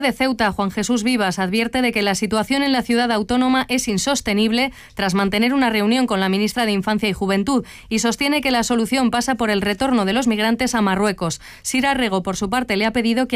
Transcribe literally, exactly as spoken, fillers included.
de Ceuta, Juan Jesús Vivas, advierte de que la situación en la ciudad autónoma es insostenible tras mantener una reunión con la ministra de Infancia y Juventud y sostiene que la solución pasa por el retorno de los migrantes a Marruecos. Sira Rego, por su parte, le ha pedido que